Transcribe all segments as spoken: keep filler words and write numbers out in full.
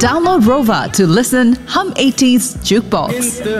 Download Rova to listen Hum eighties Jukebox.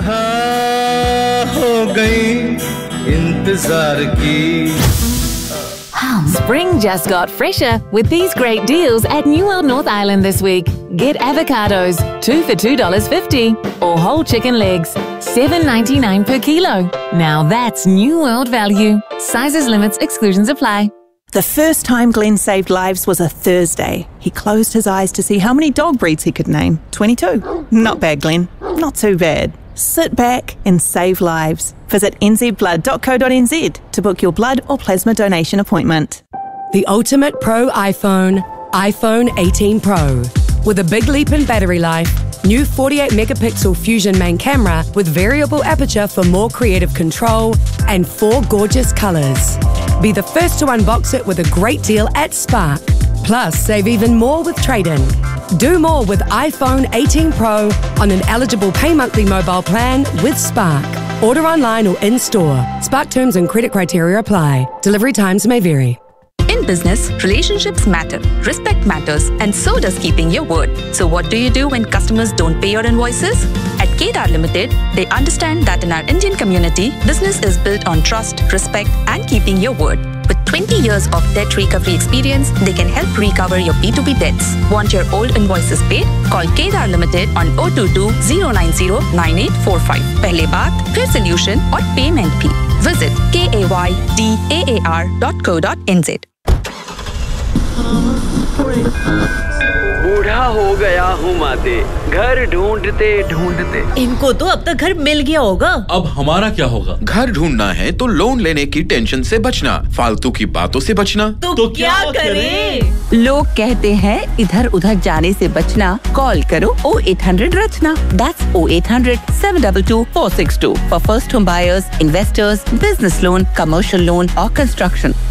Spring just got fresher with these great deals at New World North Island this week. Get avocados, two for two dollars fifty, or whole chicken legs, seven ninety-nine per kilo. Now that's New World value. Sizes, limits, exclusions apply. The first time Glenn saved lives was a Thursday. He closed his eyes to see how many dog breeds he could name. twenty-two. Not bad, Glenn. Not too bad. Sit back and save lives. Visit n z blood dot co dot n z to book your blood or plasma donation appointment. The ultimate pro iPhone, iPhone eighteen Pro. With a big leap in battery life, new forty-eight megapixel Fusion main camera with variable aperture for more creative control, and four gorgeous colours. Be the first to unbox it with a great deal at Spark. Plus, save even more with trade-in. Do more with iPhone eighteen Pro on an eligible pay monthly mobile plan with Spark. Order online or in-store. Spark terms and credit criteria apply. Delivery times may vary. In business, relationships matter, respect matters, and so does keeping your word. So what do you do when customers don't pay your invoices? At Kedar Limited, they understand that in our Indian community, business is built on trust, respect, and keeping your word. With twenty years of debt recovery experience, they can help recover your B two B debts. Want your old invoices paid? Call Kedar Limited on zero two two zero nine zero nine eight four five. Pehle baat, phir solution और payment भी. Visit kaydaar dot co dot n z. बूढ़ा हो गया हूँ माते, घर ढूंढते ढूंढते। इनको तो अब तक घर मिल गया होगा। अब हमारा क्या होगा? घर ढूंढना है तो लोन लेने की टेंशन से बचना, फालतू की बातों से बचना। तो, तो क्या करें? लोग कहते हैं इधर उधर जाने से बचना, कॉल करो oh eight hundred Rachna. That's oh eight hundred seven two two four six two for first home buyers, investors, business loan, commercial loan or construction.